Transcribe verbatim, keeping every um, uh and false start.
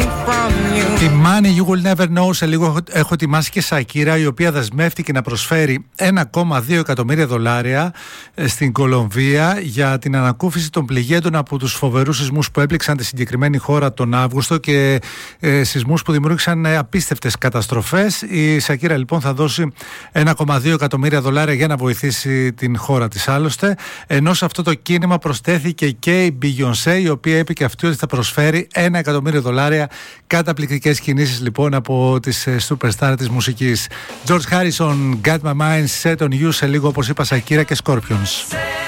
Η Money You Will Never Know. Σε λίγο έχω ετοιμάσει και Σακύρα, η οποία δεσμεύτηκε να προσφέρει ένα κόμμα δύο εκατομμύρια δολάρια στην Κολομβία για την ανακούφιση των πληγέντων από τους φοβερούς σεισμούς που έπληξαν τη συγκεκριμένη χώρα τον Αύγουστο και ε, σεισμούς που δημιούργησαν απίστευτες καταστροφές. Η Σακύρα λοιπόν θα δώσει ένα κόμμα δύο εκατομμύρια δολάρια για να βοηθήσει την χώρα της άλλωστε, ενώ σε αυτό το κίνημα προσθέθηκε και η Beyoncé, η οποία είπε και αυτή ότι θα προσφέρει ένα εκατομμύριο δολάρια. Καταπληκτικές κινήσεις λοιπόν από τις superstar της μουσικής. George Harrison, Got My Mind Set On You, σε λίγο όπως είπα Σακύρα και Scorpions.